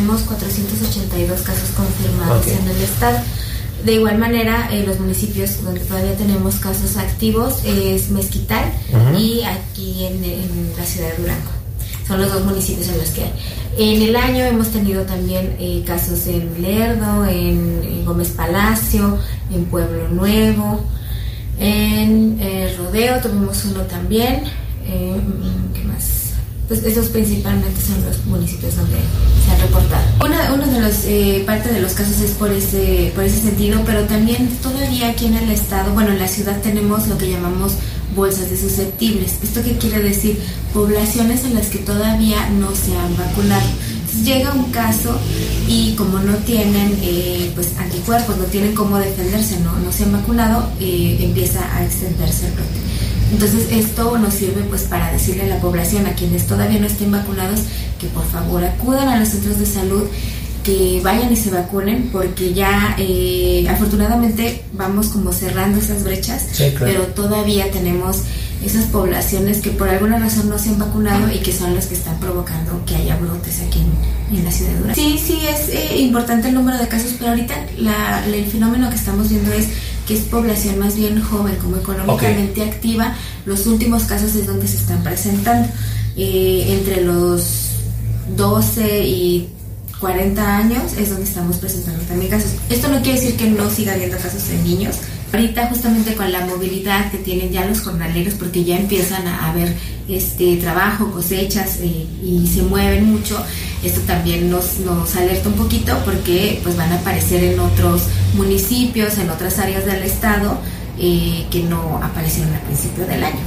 tenemos 482 casos confirmados en el estado. De igual manera, los municipios donde todavía tenemos casos activos es Mezquital y aquí en la ciudad de Durango. Son los dos municipios en los que hay. En el año hemos tenido también casos en Lerdo, en Gómez Palacio, en Pueblo Nuevo, en Rodeo tuvimos uno también. ¿Qué más? Pues esos principalmente son los municipios donde se han reportado. Uno de los parte de los casos es por ese sentido, pero también todavía aquí en el estado, bueno, en la ciudad tenemos lo que llamamos bolsas de susceptibles. ¿Esto qué quiere decir? Poblaciones en las que todavía no se han vacunado. Entonces llega un caso y como no tienen pues anticuerpos, no tienen cómo defenderse, no se han vacunado, empieza a extenderse el brote. Entonces esto nos sirve pues para decirle a la población, a quienes todavía no estén vacunados, que por favor acudan a los centros de salud, que vayan y se vacunen, porque ya afortunadamente vamos como cerrando esas brechas, sí, claro. Pero todavía tenemos esas poblaciones que por alguna razón no se han vacunado y que son las que están provocando que haya brotes aquí en la ciudad de Durango. Sí, es importante el número de casos, pero ahorita el fenómeno que estamos viendo es que es población más bien joven, como económicamente activa. Los últimos casos es donde se están presentando, entre los 12 y 40 años es donde estamos presentando también casos. Esto no quiere decir que no siga habiendo casos en niños. Ahorita justamente con la movilidad que tienen ya los jornaleros, porque ya empiezan a haber trabajo, cosechas y se mueven mucho, esto también nos alerta un poquito, porque pues van a aparecer en otros municipios, en otras áreas del estado que no aparecieron al principio del año.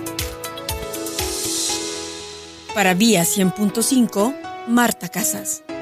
Para Vía 100.5, Marta Casas.